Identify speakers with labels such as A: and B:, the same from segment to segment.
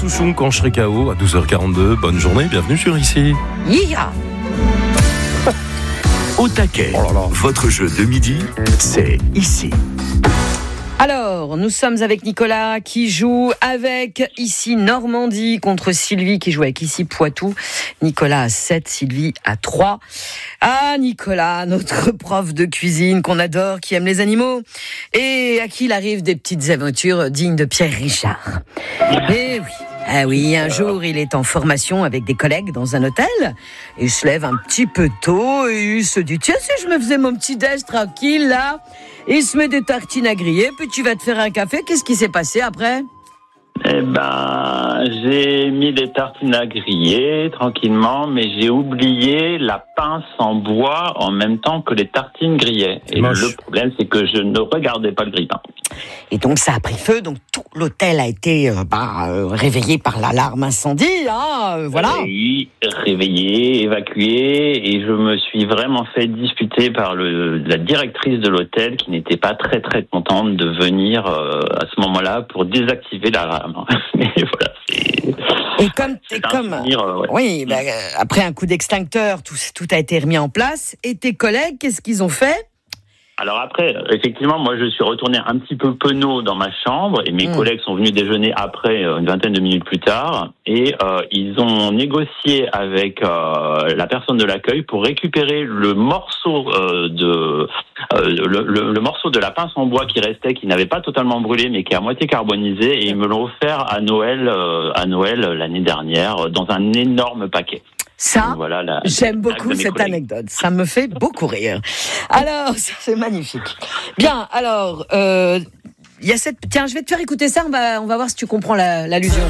A: Souchon quand je serai KO à 12h42. Bonne journée, bienvenue sur Ici.
B: Yeah.
C: Au taquet, votre jeu de midi, c'est Ici.
B: Alors, nous sommes avec Nicolas qui joue avec Ici Normandie contre Sylvie qui joue avec Ici Poitou. Nicolas a 7, Sylvie a 3. Ah, Nicolas, notre prof de cuisine qu'on adore, qui aime les animaux et à qui il arrive des petites aventures dignes de Pierre Richard. Eh oui. Ah oui, un jour, il est en formation avec des collègues dans un hôtel. Il se lève un petit peu tôt et il se dit, tiens, si je me faisais mon petit déj tranquille, là, il se met des tartines à griller, puis tu vas te faire un café. Qu'est-ce qui s'est passé après ?
D: Eh ben, j'ai mis des tartines à griller tranquillement, mais j'ai oublié la pince en bois en même temps que les tartines grillaient. Et le problème, c'est que je ne regardais pas le grille-pain.
B: Et donc, ça a pris feu. Donc, tout l'hôtel a été réveillé par l'alarme incendie. Voilà.
D: Oui, réveillé, évacué. Et je me suis vraiment fait disputer par la directrice de l'hôtel qui n'était pas très, très contente de venir à ce moment-là pour désactiver l'alarme. Mais voilà,
B: oui, après un coup d'extincteur, tout a été remis en place. Et tes collègues, qu'est-ce qu'ils ont fait ?
D: Alors après, effectivement, moi je suis retourné un petit peu penaud dans ma chambre et mes collègues sont venus déjeuner après, une vingtaine de minutes plus tard, et ils ont négocié avec la personne de l'accueil pour récupérer le morceau le morceau de la pince en bois qui restait, qui n'avait pas totalement brûlé mais qui est à moitié carbonisé, et ils me l'ont offert à Noël l'année dernière dans un énorme paquet.
B: Ça, voilà j'aime beaucoup cette anecdote. Ça me fait beaucoup rire. Alors, c'est magnifique. Bien, alors, il y a cette... Tiens, je vais te faire écouter ça, on va voir si tu comprends l'allusion.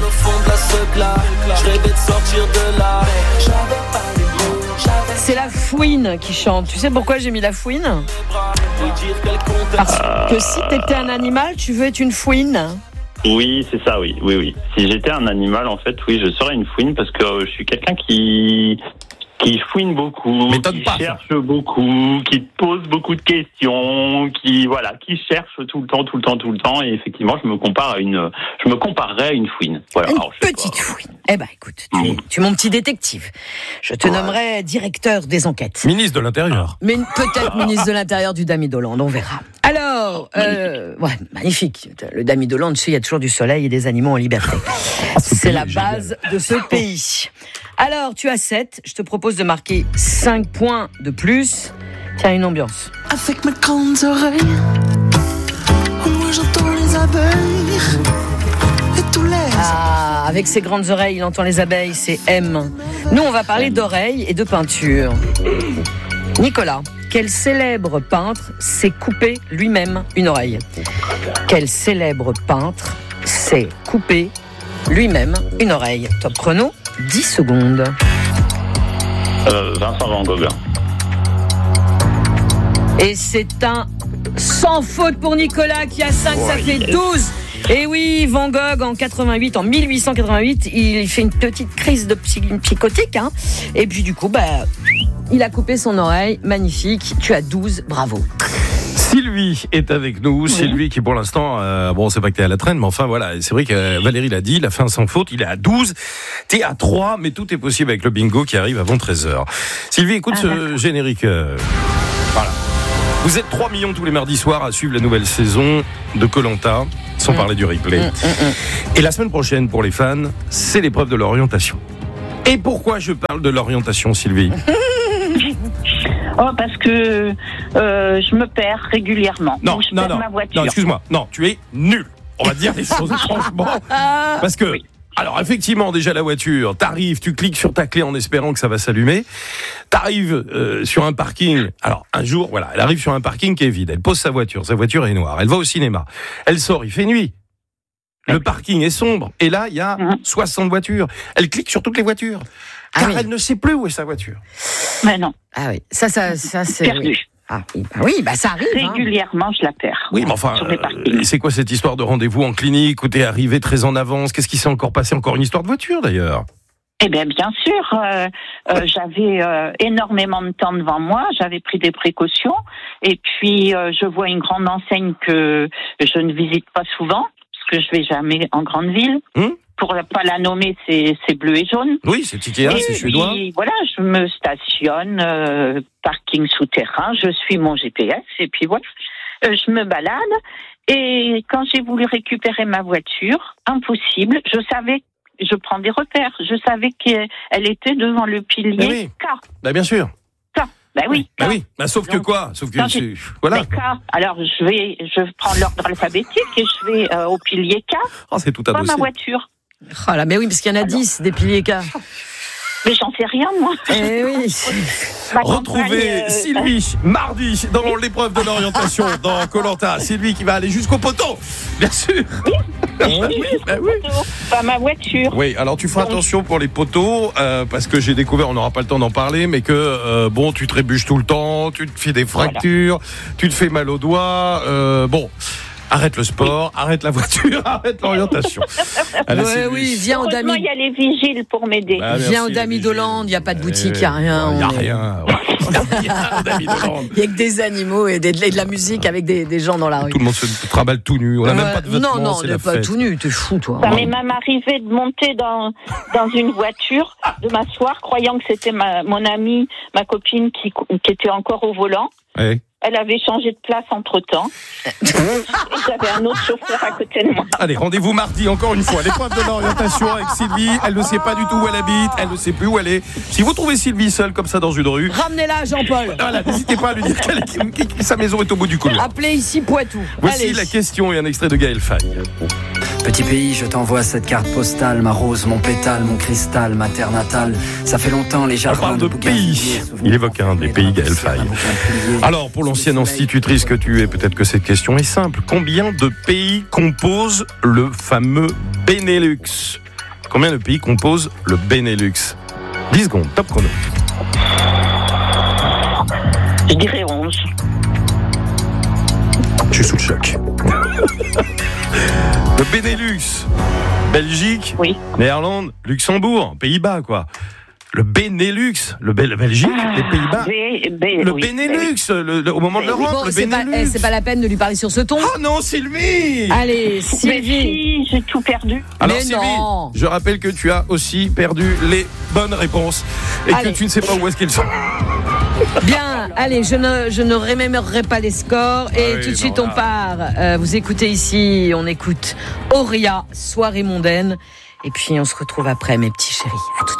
B: C'est la fouine qui chante. Tu sais pourquoi j'ai mis la fouine ? Parce que si t'étais un animal, tu veux être une fouine ?
D: Oui, c'est ça, oui. Si j'étais un animal, en fait, oui, je serais une fouine parce que je suis quelqu'un qui fouine beaucoup, qui cherche beaucoup, qui pose beaucoup de questions, qui cherche tout le temps, et effectivement, je me comparerais à une fouine. Voilà.
B: Une petite fouine. Eh ben, écoute, tu es mon petit détective. Je te nommerai directeur des enquêtes.
A: Ministre de l'Intérieur.
B: Mais peut-être ministre de l'Intérieur du Damidoland, on verra. Alors, magnifique. Le Damidoland, tu sais, il y a toujours du soleil et des animaux en liberté. C'est la base de ce pays. Alors, tu as 7. Je te propose de marquer 5 points de plus. Tiens, une ambiance.
E: Avec mes grandes oreilles, moi j'entends les abeilles et tous les...
B: Ah, avec ses grandes oreilles, il entend les abeilles, c'est M. Nous, on va parler d'oreilles et de peinture. Nicolas, quel célèbre peintre s'est coupé lui-même une oreille ? Quel célèbre peintre s'est coupé lui-même une oreille ? Top chrono, 10 secondes.
D: Vincent Van Gogh.
B: Et c'est un sans faute pour Nicolas qui a 5, ça fait 12. Et oui, Van Gogh en 1888, il fait une petite crise de psychotique, hein. Et puis du coup, il a coupé son oreille, magnifique. Tu as 12, bravo.
A: Sylvie est avec nous. Oui. Sylvie qui pour l'instant, c'est pas que t'es à la traîne, mais enfin voilà, c'est vrai que Valérie l'a dit, il a fait un sans faute, il est à 12, t'es à 3, mais tout est possible avec le bingo qui arrive avant 13h. Sylvie, écoute ce générique. Voilà. Vous êtes 3 millions tous les mardis soirs à suivre la nouvelle saison de Koh-Lanta, sans parler du replay. Et la semaine prochaine, pour les fans, c'est l'épreuve de l'orientation. Et pourquoi je parle de l'orientation, Sylvie ?
F: Parce que je me perds régulièrement.
A: Non,
F: ma voiture.
A: Non, excuse-moi. Non, tu es nul. On va dire les choses franchement. Parce que, alors effectivement, déjà la voiture, t'arrives, tu cliques sur ta clé en espérant que ça va s'allumer. T'arrives sur un parking. Alors, un jour, voilà, elle arrive sur un parking qui est vide. Elle pose sa voiture est noire. Elle va au cinéma. Elle sort, il fait nuit. Le parking est sombre. Et là, il y a 60 voitures. Elle clique sur toutes les voitures. Car elle ne sait plus où est sa voiture.
F: Mais non.
B: Ah oui, ça c'est...
F: Perdu.
B: Ça arrive.
F: Régulièrement, je la perds.
A: Oui, mais enfin, c'est quoi cette histoire de rendez-vous en clinique où t'es arrivé très en avance ? Qu'est-ce qui s'est encore passé ? Encore une histoire de voiture, d'ailleurs ?
F: Eh bien sûr, j'avais énormément de temps devant moi, j'avais pris des précautions, et puis je vois une grande enseigne que je ne visite pas souvent, parce que je vais jamais en grande ville. pour ne pas la nommer, c'est bleu et jaune.
A: Oui, c'est Ikea, c'est suédois.
F: Et voilà, je me stationne, parking souterrain, je suis mon GPS et puis voilà, je me balade. Et quand j'ai voulu récupérer ma voiture, impossible, je prends des repères, je savais qu'elle était devant le pilier K.
A: Bah bien sûr.
F: Ben oui.
A: Ben oui. Ben, sauf que quoi? Sauf que voilà.
F: Alors je prends l'ordre alphabétique et je vais au pilier K.
A: Oh, c'est tout adossé.
F: Ma voiture.
B: Oh là, mais oui, parce qu'il y en a 10 des piliers K.
F: Mais j'en sais rien, moi.
B: Eh oui.
A: Retrouvez Sylvie mardi dans l'épreuve de l'orientation dans Koh-Lanta. Sylvie qui va aller jusqu'au poteau, bien sûr.
F: Oui. Pas ma voiture.
A: Oui, alors tu feras attention pour les poteaux parce que j'ai découvert, on n'aura pas le temps d'en parler, mais que tu trébuches tout le temps, tu te fais des fractures, tu te fais mal aux doigts. Arrête le sport, arrête la voiture, arrête l'orientation.
B: Oui, viens au Dami.
F: Il y a les vigiles pour m'aider.
B: Viens au Dami d'Hollande, il n'y a pas de boutique, il n'y a rien.
A: Il n'y a rien. Il y a
B: que des animaux et de la musique avec des gens dans la rue.
A: Tout le monde se trimballe tout nu. On n'a même pas de vêtements.
B: Non, on n'est pas tout nu. T'es fou, toi.
F: Ça m'est même arrivé de monter dans une voiture, de m'asseoir, croyant que c'était mon amie, ma copine qui était encore au volant.
A: Oui.
F: Elle avait changé de place entre-temps. Et j'avais un autre chauffeur à côté de moi.
A: Allez, rendez-vous mardi, encore une fois. L'épreuve de l'orientation avec Sylvie. Elle ne sait pas du tout où elle habite. Elle ne sait plus où elle est. Si vous trouvez Sylvie seule comme ça dans une rue,
B: ramenez-la, Jean-Paul.
A: Voilà, n'hésitez pas à lui dire que sa maison est au bout du couloir.
B: Appelez ici Poitou.
A: Voici la question et un extrait de Gaël Faye.
G: Petit pays, je t'envoie cette carte postale, ma rose, mon pétale, mon cristal, ma terre natale. Ça fait longtemps les jardins.
A: On parle de pays. Il évoque un des pays, Gaël Faye. Alors, pour l'ancienne institutrice que tu es, peut-être que cette question est simple. Combien de pays composent le fameux Benelux? Combien de pays composent le Benelux? 10 secondes, top chrono.
F: Je dirais 11.
A: Je suis sous le choc. Le Benelux, Belgique, Néerlande, Luxembourg, Pays-Bas, quoi. Le Benelux, la Belgique, les Pays-Bas. Le Benelux, au moment de l'Europe, le Benelux.
B: C'est pas la peine de lui parler sur ce ton.
A: Oh non, Sylvie!
B: Allez, Sylvie.
F: J'ai tout perdu.
A: Alors, Sylvie, je rappelle que tu as aussi perdu les bonnes réponses et que tu ne sais pas où est-ce qu'ils sont.
B: Bien, allez, je ne remémorerai pas les scores et tout de suite on part. Vous écoutez ici, on écoute Auria, Soirée mondaine et puis on se retrouve après mes petits chéris. À tout de suite.